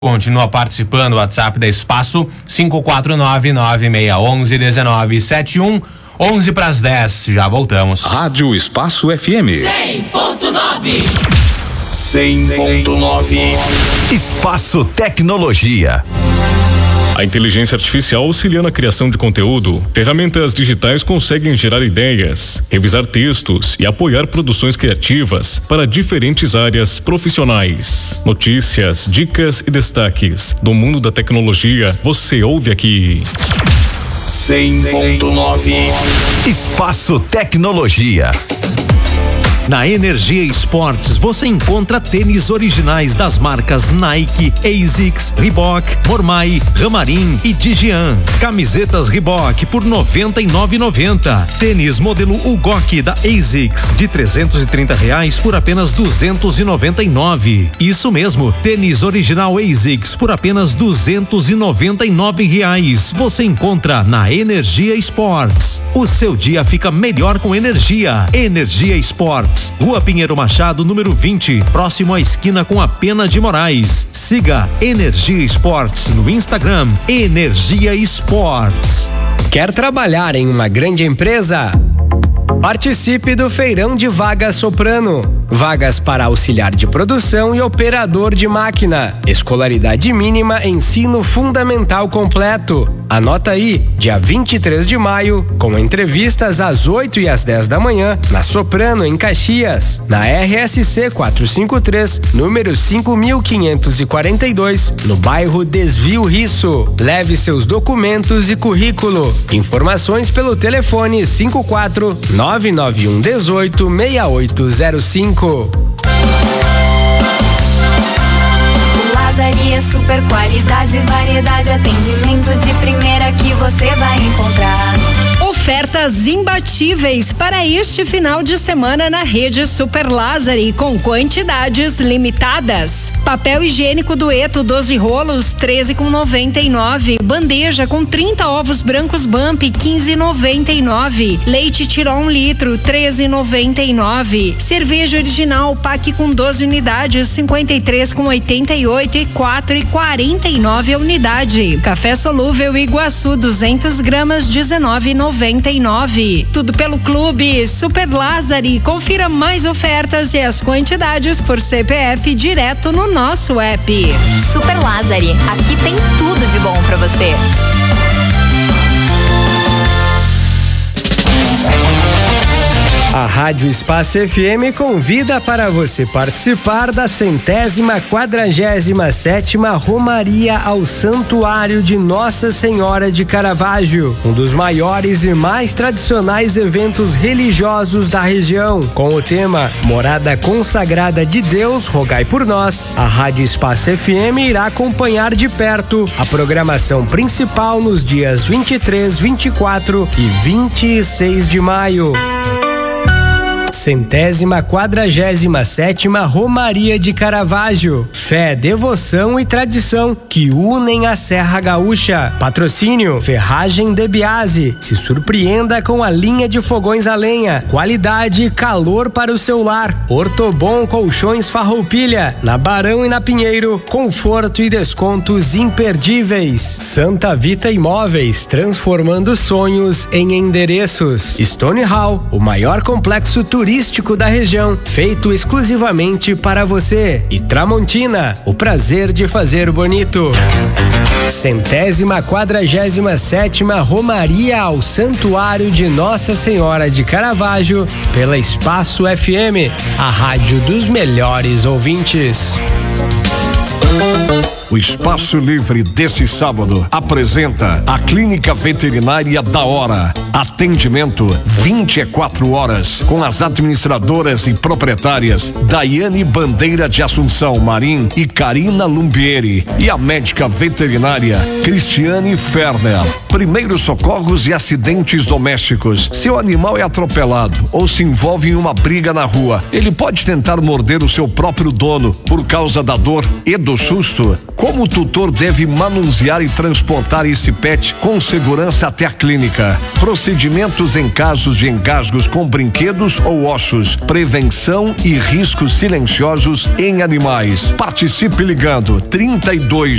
Continua participando, WhatsApp da Espaço 54996111971, 11 para as 10, já voltamos. Rádio Espaço FM 100.9. 100.9. Espaço Tecnologia. A inteligência artificial auxilia na criação de conteúdo. Ferramentas digitais conseguem gerar ideias, revisar textos e apoiar produções criativas para diferentes áreas profissionais. Notícias, dicas e destaques do mundo da tecnologia você ouve aqui. 100.9. Espaço Tecnologia. Na Energia Esportes você encontra tênis originais das marcas Nike, ASICS, Reebok, Mormai, Ramarim e Digian. Camisetas Reebok por R$ 99,90. Tênis modelo Ugok da ASICS de R$330 por apenas R$ 299. Isso mesmo, tênis original ASICS por apenas R$ 299. Você encontra na Energia Esportes. O seu dia fica melhor com energia. Energia Esportes. Rua Pinheiro Machado, número 20, próximo à esquina com a Pena de Moraes. Siga Energia Esportes no Instagram, Energia Esportes. Quer trabalhar em uma grande empresa? Participe do Feirão de Vagas Soprano. Vagas para auxiliar de produção e operador de máquina. Escolaridade mínima, ensino fundamental completo. Anota aí, dia 23 de maio, com entrevistas às 8 e às 10 da manhã, na Soprano, em Caxias, na RSC 453, número 5542, no bairro Desvio Risso. Leve seus documentos e currículo. Informações pelo telefone 54991186805. Lazaria, super qualidade, variedade, atendimento de primeira que você vai encontrar. Ofertas imbatíveis para este final de semana na rede Super Lázari, com quantidades limitadas. Papel higiênico Dueto 12 rolos, 13,99. Bandeja com 30 ovos brancos Bump, 15,99. Leite Tirol 1 litro, 13,99. Cerveja original pack com 12 unidades, 53,88 e 4,49 a unidade. Café solúvel Iguaçu 200 gramas, 19,99. Tudo pelo Clube Super Lázari. Confira mais ofertas e as quantidades por CPF direto no nosso app. Super Lázari, aqui tem tudo de bom pra você. A Rádio Espaço FM convida para você participar da 147ª Romaria ao Santuário de Nossa Senhora de Caravaggio, um dos maiores e mais tradicionais eventos religiosos da região. Com o tema Morada Consagrada de Deus, rogai por nós, a Rádio Espaço FM irá acompanhar de perto a programação principal nos dias 23, 24 e 26 de maio. 147ª Romaria de Caravaggio. Fé, devoção e tradição que unem a Serra Gaúcha. Patrocínio Ferragem de Biase. Se surpreenda com a linha de fogões a lenha. Qualidade e calor para o seu lar. Ortobon Colchões Farroupilha. Na Barão e na Pinheiro. Conforto e descontos imperdíveis. Santa Vita Imóveis. Transformando sonhos em endereços. Stone Hall, o maior complexo turístico da região, feito exclusivamente para você. E Tramontina, o prazer de fazer bonito. 147ª Romaria ao Santuário de Nossa Senhora de Caravaggio, pela Espaço FM, a rádio dos melhores ouvintes. O Espaço Livre deste sábado apresenta a Clínica Veterinária da Hora. Atendimento 24 horas com as administradoras e proprietárias Daiane Bandeira de Assunção Marim e Karina Lumbieri e a médica veterinária Cristiane Ferner. primeiros socorros e acidentes domésticos. Se o animal é atropelado ou se envolve em uma briga na rua, ele pode tentar morder o seu próprio dono por causa da dor e do susto. Como o tutor deve manusear e transportar esse pet com segurança até a clínica? Procedimentos em casos de engasgos com brinquedos ou ossos, prevenção e riscos silenciosos em animais. Participe ligando 32